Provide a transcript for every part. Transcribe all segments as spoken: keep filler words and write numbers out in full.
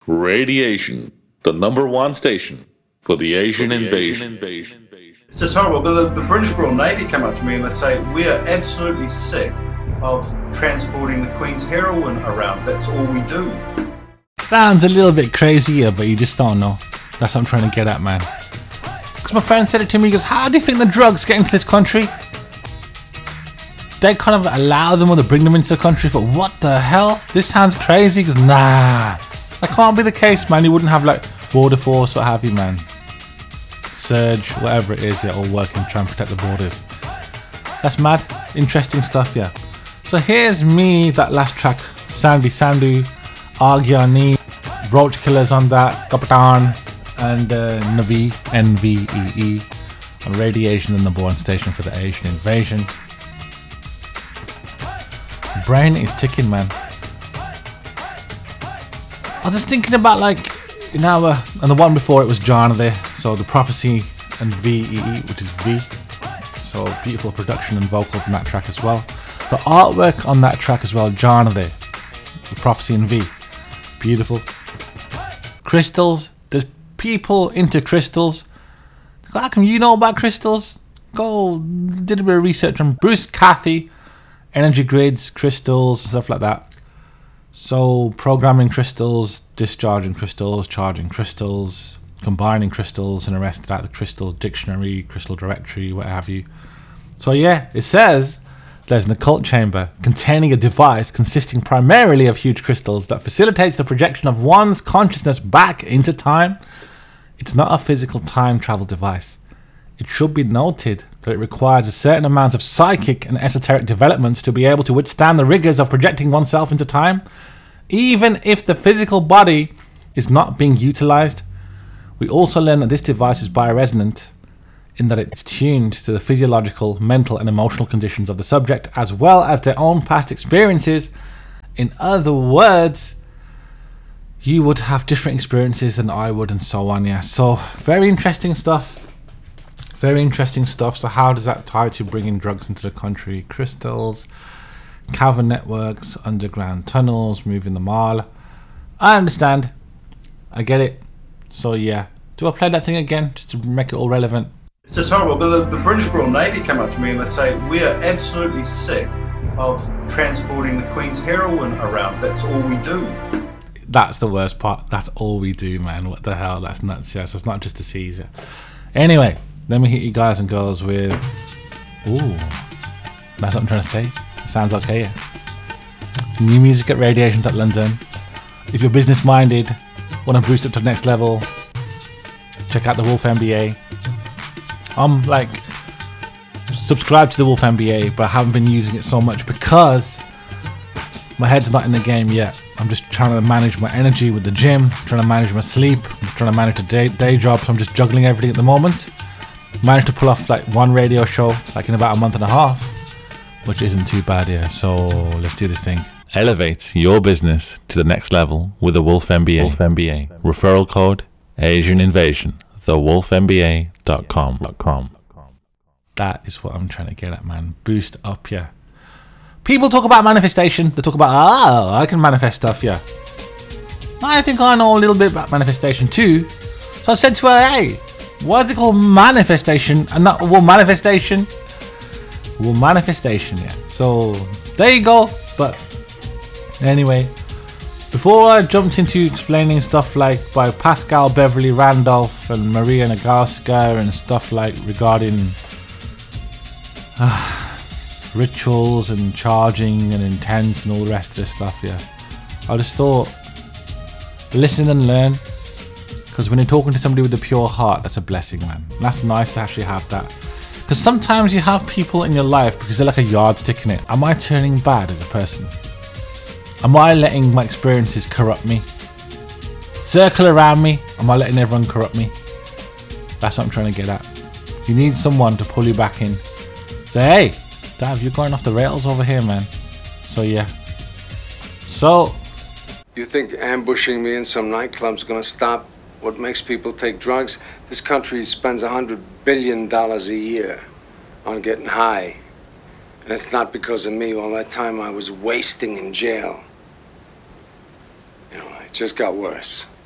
Radiation, the number one station for the Asian, for the invasion. Asian invasion. It's just horrible. The, the British Royal Navy come up to me and they say, we are absolutely sick of transporting the Queen's heroin around. That's all we do. Sounds a little bit crazy here, but you just don't know. That's what I'm trying to get at, man. Because my friend said it to me, he goes, how do you think the drugs get into this country? They kind of allow them or they bring them into the country for what the hell? This sounds crazy. He goes, nah. That can't be the case, man. You wouldn't have like border force, what have you, man. Surge, whatever it is, they're all working to try and protect the borders. That's mad. Interesting stuff, yeah. So here's me, that last track, Sandy Sandu, Agyani, Roach Killers on that, Kapitan, and uh, Navi, N V E E, on Radiation, the number one station for the Asian invasion. Brain is ticking, man. I was just thinking about like, you know, uh, and the one before it was Jana there, so the Prophecy and V E E, which is V. So beautiful production and vocals on that track as well. The artwork on that track as well, Jana there, the Prophecy and V. Beautiful. Crystals, there's people into crystals. How come you know about crystals? Go, did a bit of research on Bruce Cathy, energy grids, crystals, stuff like that. So programming crystals, discharging crystals, charging crystals, combining crystals, and the rest of that, the crystal dictionary, crystal directory, what have you. So yeah, it says there's an occult chamber containing a device consisting primarily of huge crystals that facilitates the projection of one's consciousness back into time. It's not a physical time travel device. It should be noted that it requires a certain amount of psychic and esoteric developments to be able to withstand the rigors of projecting oneself into time, even if the physical body is not being utilized. We also learn that this device is bioresonant in that it's tuned to the physiological, mental and emotional conditions of the subject as well as their own past experiences. In other words, you would have different experiences than I would and so on, yeah. So very interesting stuff. Very interesting stuff. So how does that tie to bringing drugs into the country? Crystals, cavern networks, underground tunnels, moving the mall. I understand. I get it. So yeah. Do I play that thing again just to make it all relevant? It's just horrible. The, the British Royal Navy come up to me and they say, we are absolutely sick of transporting the Queen's heroin around. That's all we do. That's the worst part. That's all we do, man. What the hell? That's nuts. Yeah, so it's not just a seizure. Anyway. Let me hit you guys and girls with, ooh, that's what I'm trying to say. It sounds okay, yeah. New music at Radiation dot London. If you're business minded, want to boost up to the next level, check out the Wolf M B A. I'm like, subscribed to the Wolf M B A, but I haven't been using it so much because my head's not in the game yet. I'm just trying to manage my energy with the gym, trying to manage my sleep, I'm trying to manage the day, day job, so I'm just juggling everything at the moment. Managed to pull off like one radio show like in about a month and a half, which isn't too bad, yeah. So let's do this thing. Elevate your business to the next level with the Wolf M B A. Wolf M B A. Referral code Asian Invasion. the wolf m b a dot com. That is what I'm trying to get at, man. Boost up, yeah. People talk about manifestation. They talk about, oh, I can manifest stuff, yeah. I think I know a little bit about manifestation too. So I said to her, hey, why is it called manifestation and not well manifestation? Well, manifestation, yeah. So there you go. But anyway, before I jumped into explaining stuff like by Pascal Beverly Randolph and Maria Nagarska and stuff like regarding uh, rituals and charging and intent and all the rest of this stuff, yeah, I just thought, listen and learn. Because when you're talking to somebody with a pure heart, that's a blessing, man. And that's nice to actually have that. Because sometimes you have people in your life because they're like a yardstick in it. Am I turning bad as a person? Am I letting my experiences corrupt me? Circle around me? Am I letting everyone corrupt me? That's what I'm trying to get at. You need someone to pull you back in. Say, hey, Dav, you're going off the rails over here, man. So yeah. So. You think ambushing me in some nightclub's gonna stop what makes people take drugs? This country spends a hundred billion dollars a year on getting high. And it's not because of me. All that time I was wasting in jail. You know, it just got worse.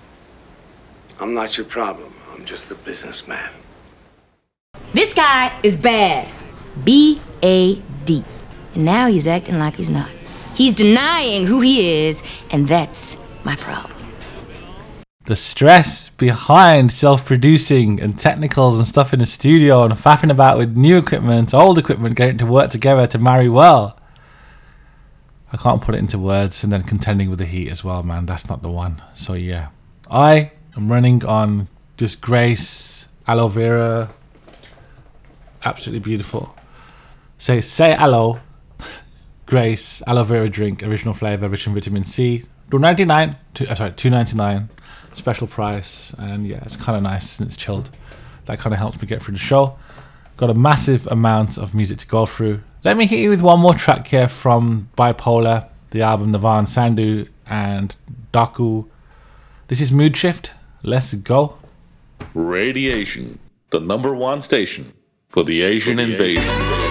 I'm not your problem. I'm just the businessman. This guy is bad. B A D. And now he's acting like he's not. He's denying who he is, and that's my problem. The stress behind self-producing and technicals and stuff in the studio and faffing about with new equipment, old equipment, getting to work together to marry well. I can't put it into words, and then contending with the heat as well, man. That's not the one. So yeah, I am running on just Grace aloe vera. Absolutely beautiful. Say say aloe. Grace aloe vera drink, original flavor, rich in vitamin C. two ninety-nine. Two, uh, sorry, two ninety-nine. Special price, and yeah, it's kind of nice and it's chilled. That kind of helps me get through the show. Got a massive amount of music to go through. Let me hit you with one more track here from Bipolar, the album Navan Sandhu and Daku. This is Mood Shift. Let's go. Radiation, the number one station for the Asian invasion.